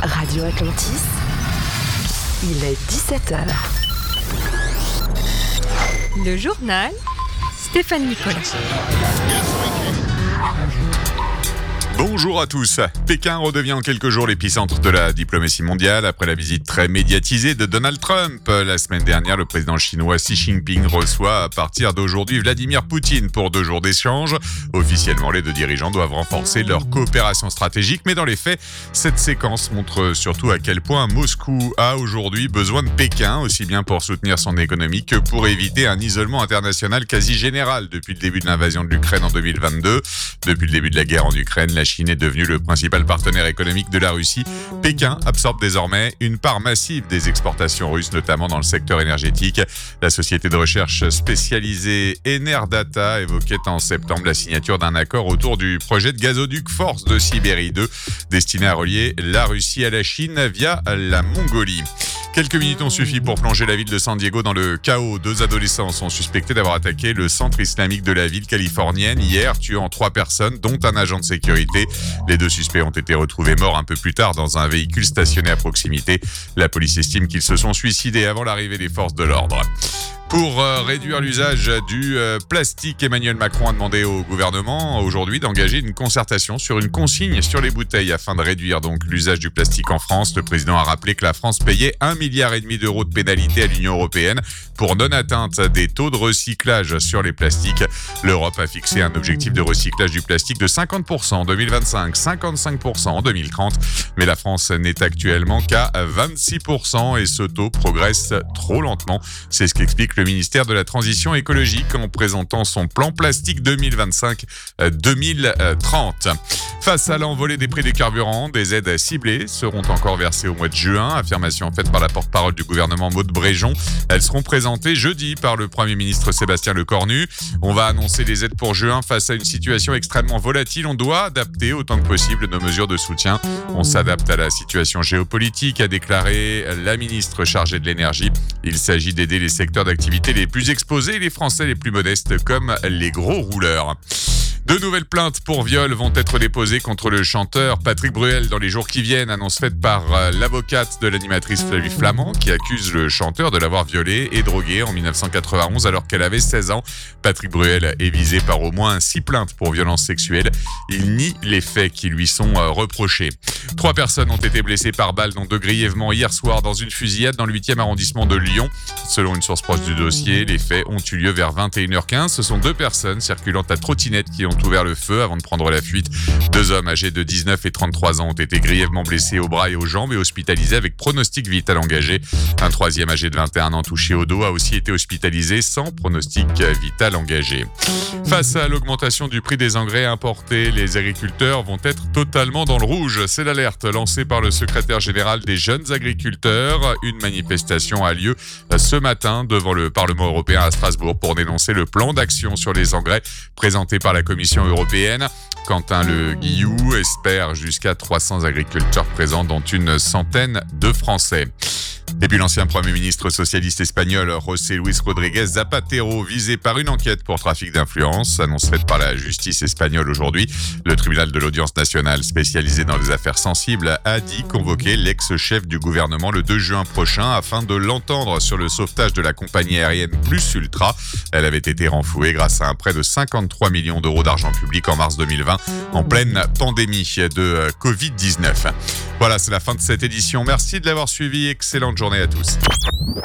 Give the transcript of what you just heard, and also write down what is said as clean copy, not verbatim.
Radio Atlantis, il est 17h. Le journal Stéphane Nicolas. Bonjour à tous. Pékin redevient en quelques jours l'épicentre de la diplomatie mondiale après la visite très médiatisée de Donald Trump. La semaine dernière, le président chinois Xi Jinping reçoit à partir d'aujourd'hui Vladimir Poutine pour 2 jours d'échange. Officiellement, les 2 dirigeants doivent renforcer leur coopération stratégique, mais dans les faits, cette séquence montre surtout à quel point Moscou a aujourd'hui besoin de Pékin, aussi bien pour soutenir son économie que pour éviter un isolement international quasi général depuis le début de l'invasion de l'Ukraine en 2022. Depuis le début de la guerre en Ukraine, la Chine est devenue le principal partenaire économique de la Russie. Pékin absorbe désormais une part massive des exportations russes, notamment dans le secteur énergétique. La société de recherche spécialisée Enerdata évoquait en septembre la signature d'un accord autour du projet de gazoduc Force de Sibérie 2, destiné à relier la Russie à la Chine via la Mongolie. Quelques minutes ont suffi pour plonger la ville de San Diego dans le chaos. 2 adolescents sont suspectés d'avoir attaqué le centre islamique de la ville californienne hier, tuant 3 personnes, dont un agent de sécurité. Les 2 suspects ont été retrouvés morts un peu plus tard dans un véhicule stationné à proximité. La police estime qu'ils se sont suicidés avant l'arrivée des forces de l'ordre. Pour réduire l'usage du plastique, Emmanuel Macron a demandé au gouvernement aujourd'hui d'engager une concertation sur une consigne sur les bouteilles afin de réduire donc l'usage du plastique en France. Le président a rappelé que la France payait 1,5 milliard d'euros de pénalité à l'Union européenne pour non-atteinte des taux de recyclage sur les plastiques. L'Europe a fixé un objectif de recyclage du plastique de 50% en 2025, 55% en 2030. Mais la France n'est actuellement qu'à 26% et ce taux progresse trop lentement. C'est ce qu'explique le ministère de la Transition écologique en présentant son plan plastique 2025-2030. Face à l'envolée des prix des carburants, des aides ciblées seront encore versées au mois de juin. Affirmation faite par la porte-parole du gouvernement Maud Bréjon. Elles seront présentées jeudi par le Premier ministre Sébastien Lecornu. On va annoncer les aides pour juin face à une situation extrêmement volatile. On doit adapter autant que possible nos mesures de soutien. On s'adapte à la situation géopolitique, a déclaré la ministre chargée de l'énergie. Il s'agit d'aider les secteurs d'activité les plus exposés, les Français les plus modestes comme les gros rouleurs. 2 nouvelles plaintes pour viol vont être déposées contre le chanteur Patrick Bruel dans les jours qui viennent. Annonce faite par l'avocate de l'animatrice Flavie Flamand qui accuse le chanteur de l'avoir violée et droguée en 1991 alors qu'elle avait 16 ans. Patrick Bruel est visé par au moins 6 plaintes pour violences sexuelles. Il nie les faits qui lui sont reprochés. 3 personnes ont été blessées par balle, dont 2 grièvement hier soir dans une fusillade dans le 8e arrondissement de Lyon. Selon une source proche du dossier, les faits ont eu lieu vers 21h15. Ce sont 2 personnes circulant à trottinette qui ont ouvert le feu avant de prendre la fuite. 2 hommes âgés de 19 et 33 ans ont été grièvement blessés aux bras et aux jambes et hospitalisés avec pronostic vital engagé. Un 3e âgé de 21 ans touché au dos a aussi été hospitalisé sans pronostic vital engagé. Face à l'augmentation du prix des engrais importés, les agriculteurs vont être totalement dans le rouge. C'est l'alerte lancée par le secrétaire général des jeunes agriculteurs. Une manifestation a lieu ce matin devant le Parlement européen à Strasbourg pour dénoncer le plan d'action sur les engrais présenté par la Commission européenne. Quentin Le Guillou espère jusqu'à 300 agriculteurs présents, dont une centaine de Français. Et puis l'ancien Premier ministre socialiste espagnol José Luis Rodríguez Zapatero, visé par une enquête pour trafic d'influence, annonce faite par la justice espagnole aujourd'hui. Le tribunal de l'audience nationale spécialisé dans les affaires sensibles a dit convoquer l'ex-chef du gouvernement le 2 juin prochain afin de l'entendre sur le sauvetage de la compagnie aérienne Plus Ultra. Elle avait été renflouée grâce à un prêt de 53 millions d'euros d'argent public en mars 2020 en pleine pandémie de Covid-19. Voilà, c'est la fin de cette édition. Merci de l'avoir suivi. Excellente journée à tous.